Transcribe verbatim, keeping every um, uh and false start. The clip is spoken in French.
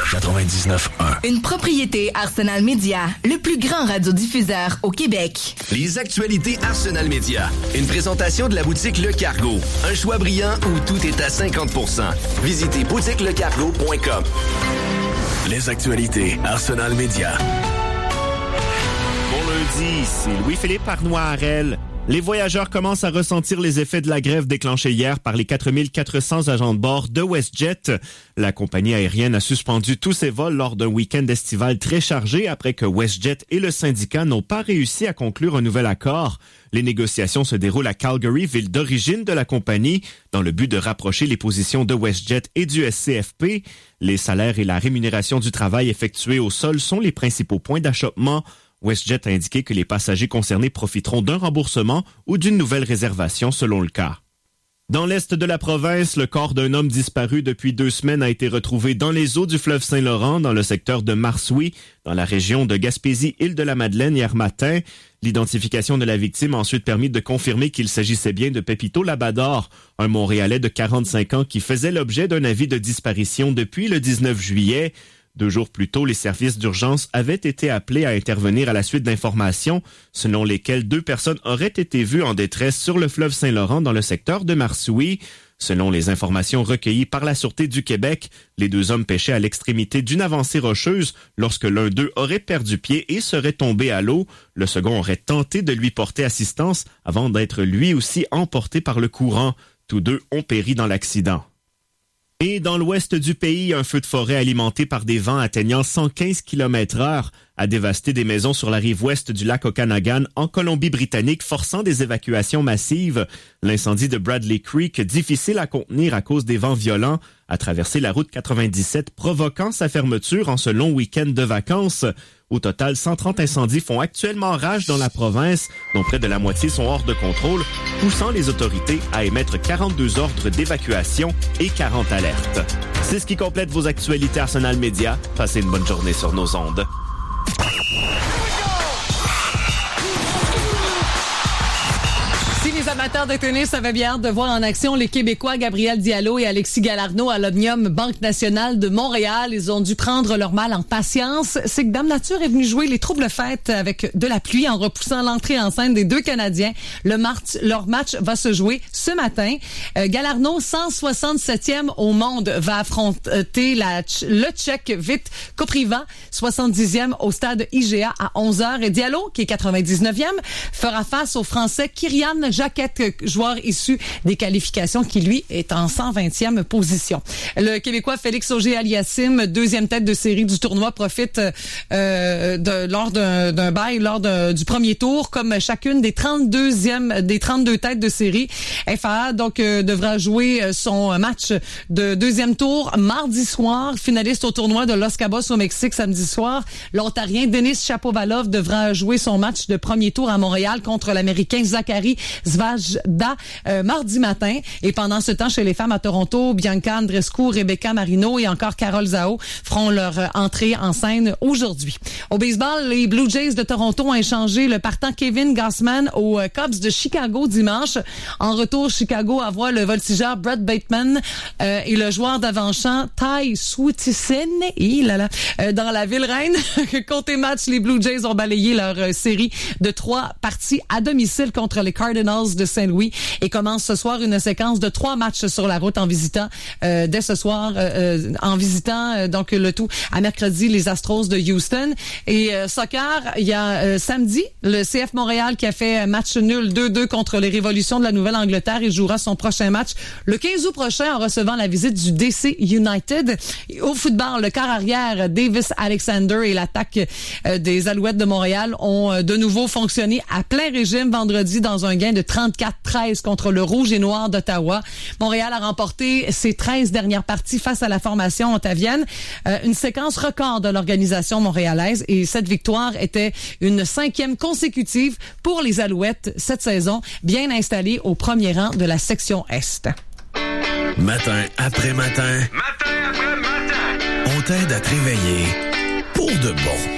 quatre-vingt-dix-neuf un. Une propriété Arsenal Média, le plus grand radiodiffuseur au Québec. Les actualités Arsenal Média. Une présentation de la boutique Le Cargo. Un choix brillant où tout est à cinquante pour cent. Visitez boutique le cargo point com. Les actualités Arsenal Média. Bon lundi, c'est Louis-Philippe Arnois-Harel. Les voyageurs commencent à ressentir les effets de la grève déclenchée hier par les quatre mille quatre cents agents de bord de WestJet. La compagnie aérienne a suspendu tous ses vols lors d'un week-end estival très chargé après que WestJet et le syndicat n'ont pas réussi à conclure un nouvel accord. Les négociations se déroulent à Calgary, ville d'origine de la compagnie, dans le but de rapprocher les positions de WestJet et du S C F P. Les salaires et la rémunération du travail effectué au sol sont les principaux points d'achoppement. WestJet a indiqué que les passagers concernés profiteront d'un remboursement ou d'une nouvelle réservation selon le cas. Dans l'est de la province, le corps d'un homme disparu depuis deux semaines a été retrouvé dans les eaux du fleuve Saint-Laurent, dans le secteur de Marsouis, dans la région de Gaspésie-Île-de-la-Madeleine hier matin. L'identification de la victime a ensuite permis de confirmer qu'il s'agissait bien de Pepito Labador, un Montréalais de quarante-cinq ans qui faisait l'objet d'un avis de disparition depuis le dix-neuf juillet. Deux jours plus tôt, les services d'urgence avaient été appelés à intervenir à la suite d'informations selon lesquelles deux personnes auraient été vues en détresse sur le fleuve Saint-Laurent dans le secteur de Marsouis. Selon les informations recueillies par la Sûreté du Québec, les deux hommes pêchaient à l'extrémité d'une avancée rocheuse lorsque l'un d'eux aurait perdu pied et serait tombé à l'eau. Le second aurait tenté de lui porter assistance avant d'être lui aussi emporté par le courant. Tous deux ont péri dans l'accident. Et dans l'ouest du pays, un feu de forêt alimenté par des vents atteignant cent quinze kilomètres heure a dévasté des maisons sur la rive ouest du lac Okanagan en Colombie-Britannique, forçant des évacuations massives. L'incendie de Bradley Creek, difficile à contenir à cause des vents violents, a traversé la route quatre-vingt-dix-sept, provoquant sa fermeture en ce long week-end de vacances. Au total, cent trente incendies font actuellement rage dans la province, dont près de la moitié sont hors de contrôle, poussant les autorités à émettre quarante-deux ordres d'évacuation et quarante alertes. C'est ce qui complète vos actualités Arsenal Média. Passez une bonne journée sur nos ondes. Les amateurs de tennis avaient bien hâte de voir en action les Québécois Gabriel Diallo et Alexis Galarneau à l'Omnium Banque Nationale de Montréal. Ils ont dû prendre leur mal en patience. C'est que Dame Nature est venue jouer les troubles fêtes avec de la pluie en repoussant l'entrée en scène des deux Canadiens. Le match, leur match va se jouer ce matin. Euh, Galarneau, cent soixante-septième au monde, va affronter la, le Tchèque Vít Kopriva, soixante-dixième au stade I G A à onze heures. Et Diallo, qui est quatre-vingt-dix-neuvième, fera face au Français Kyrian Jacquette, joueur issu des qualifications, qui lui est en cent vingtième position. Le Québécois Félix Auger-Aliassime, deuxième tête de série du tournoi, profite euh, de, lors d'un, d'un bail lors de, du premier tour, comme chacune des trente-deuxième des trente-deux têtes de série. F A A donc euh, devra jouer son match de deuxième tour mardi soir, finaliste au tournoi de Los Cabos au Mexique samedi soir. L'Ontarien Denis Shapovalov devra jouer son match de premier tour à Montréal contre l'Américain Zachary Zvajda euh, mardi matin. Et pendant ce temps, chez les femmes à Toronto, Bianca Andreescu, Rebecca Marino et encore Carole Zhao feront leur euh, entrée en scène aujourd'hui. Au baseball, les Blue Jays de Toronto ont échangé le partant Kevin Gausman aux euh, Cubs de Chicago dimanche. En retour, Chicago envoie le voltigeur Brett Bateman euh, et le joueur d'avant-champ Ty Switisen euh, dans la ville reine. Côté match, les Blue Jays ont balayé leur euh, série de trois parties à domicile contre les Cardinals de Saint-Louis et commence ce soir une séquence de trois matchs sur la route en visitant euh, dès ce soir euh, en visitant euh, donc le tout à mercredi les Astros de Houston. Et euh, soccer, il y a euh, samedi le C F Montréal qui a fait match nul deux deux contre les Révolutions de la Nouvelle-Angleterre. Il jouera son prochain match le quinze août prochain en recevant la visite du D C United. Et au football, le quart arrière Davis Alexander et l'attaque euh, des Alouettes de Montréal ont euh, de nouveau fonctionné à plein régime vendredi dans un gain de trente-quatre treize contre le Rouge et Noir d'Ottawa. Montréal a remporté ses treize dernières parties face à la formation ontavienne. Euh, une séquence record de l'organisation montréalaise et cette victoire était une cinquième consécutive pour les Alouettes cette saison, bien installées au premier rang de la section Est. Matin après matin. Matin après matin. On t'aide à te réveiller pour de bon.